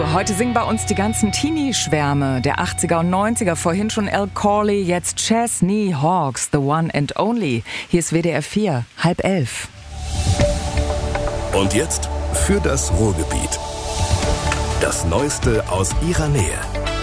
Heute singen bei uns die ganzen Teenie-Schwärme der 80er und 90er. Vorhin schon Al Corley, jetzt Chesney Hawkes, The One and Only. Hier ist WDR 4, 10:30. Und jetzt für das Ruhrgebiet. Das Neueste aus ihrer Nähe.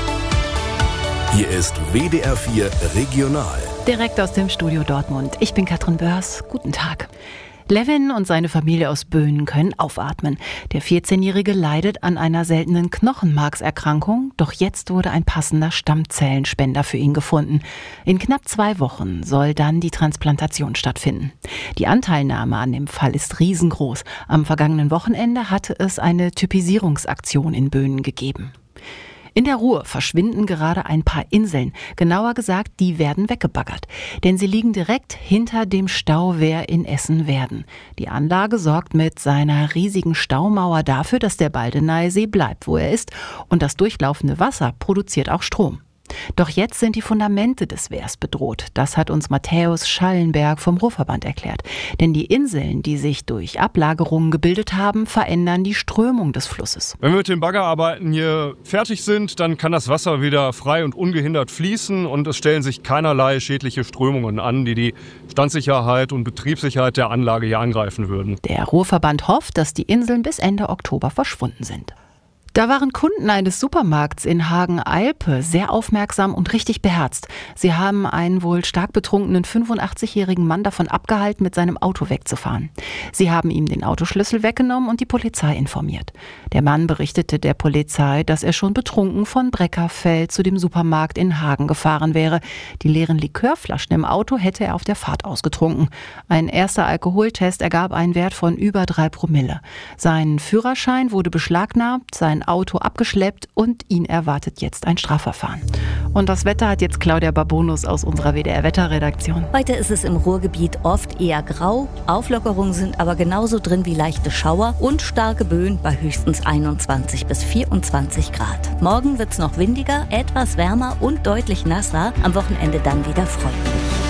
Hier ist WDR 4 Regional. Direkt aus dem Studio Dortmund. Ich bin Katrin Börs. Guten Tag. Levin und seine Familie aus Böhnen können aufatmen. Der 14-Jährige leidet an einer seltenen Knochenmarkserkrankung, doch jetzt wurde ein passender Stammzellenspender für ihn gefunden. In knapp 2 Wochen soll dann die Transplantation stattfinden. Die Anteilnahme an dem Fall ist riesengroß. Am vergangenen Wochenende hatte es eine Typisierungsaktion in Böhnen gegeben. In der Ruhr verschwinden gerade ein paar Inseln. Genauer gesagt, die werden weggebaggert. Denn sie liegen direkt hinter dem Stauwehr in Essen-Werden. Die Anlage sorgt mit seiner riesigen Staumauer dafür, dass der Baldeneysee bleibt, wo er ist. Und das durchlaufende Wasser produziert auch Strom. Doch jetzt sind die Fundamente des Wehrs bedroht. Das hat uns Matthäus Schallenberg vom Ruhrverband erklärt. Denn die Inseln, die sich durch Ablagerungen gebildet haben, verändern die Strömung des Flusses. Wenn wir mit den Baggerarbeiten hier fertig sind, dann kann das Wasser wieder frei und ungehindert fließen und es stellen sich keinerlei schädliche Strömungen an, die die Standsicherheit und Betriebssicherheit der Anlage hier angreifen würden. Der Ruhrverband hofft, dass die Inseln bis Ende Oktober verschwunden sind. Da waren Kunden eines Supermarkts in Hagen-Eilpe sehr aufmerksam und richtig beherzt. Sie haben einen wohl stark betrunkenen 85-jährigen Mann davon abgehalten, mit seinem Auto wegzufahren. Sie haben ihm den Autoschlüssel weggenommen und die Polizei informiert. Der Mann berichtete der Polizei, dass er schon betrunken von Breckerfeld zu dem Supermarkt in Hagen gefahren wäre. Die leeren Likörflaschen im Auto hätte er auf der Fahrt ausgetrunken. Ein erster Alkoholtest ergab einen Wert von über 3 Promille. Sein Führerschein wurde beschlagnahmt, sein Auto abgeschleppt und ihn erwartet jetzt ein Strafverfahren. Und das Wetter hat jetzt Claudia Babonus aus unserer WDR-Wetterredaktion. Heute ist es im Ruhrgebiet oft eher grau. Auflockerungen sind aber genauso drin wie leichte Schauer und starke Böen bei höchstens 21 bis 24 Grad. Morgen wird es noch windiger, etwas wärmer und deutlich nasser. Am Wochenende dann wieder freundlich.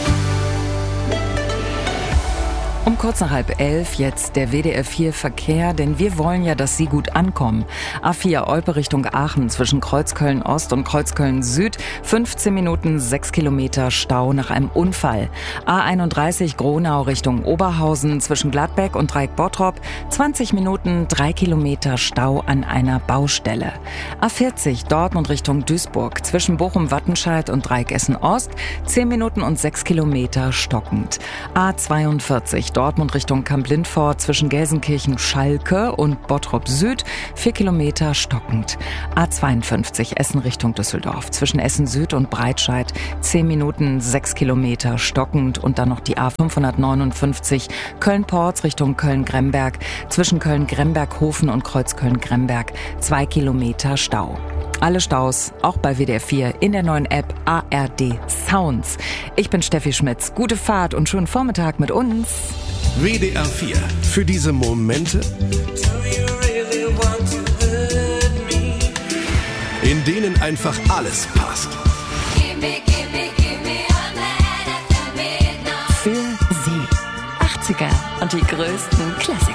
Um kurz nach 10:30 jetzt der WDR 4 Verkehr, denn wir wollen ja, dass Sie gut ankommen. A4 Olpe Richtung Aachen zwischen Kreuzköln Ost und Kreuzköln Süd, 15 Minuten 6 Kilometer Stau nach einem Unfall. A31 Gronau Richtung Oberhausen zwischen Gladbeck und Dreieck Bottrop, 20 Minuten 3 Kilometer Stau an einer Baustelle. A40 Dortmund Richtung Duisburg zwischen Bochum-Wattenscheid und Dreieck Essen Ost, 10 Minuten und 6 Kilometer stockend. A42 Dortmund Richtung Kamp-Lindfort zwischen Gelsenkirchen-Schalke und Bottrop Süd, 4 Kilometer stockend. A52 Essen Richtung Düsseldorf zwischen Essen Süd und Breitscheid, 10 Minuten 6 Kilometer stockend. Und dann noch die A559 Köln-Porz Richtung Köln-Gremberg zwischen Köln-Gremberg-Hofen und Kreuzköln-Gremberg, 2 Kilometer Stau. Alle Staus, auch bei WDR 4 in der neuen App ARD Sounds. Ich bin Steffi Schmitz. Gute Fahrt und schönen Vormittag mit uns. WDR 4. Für diese Momente, in denen einfach alles passt. Für Sie. 80er und die größten Klassiker.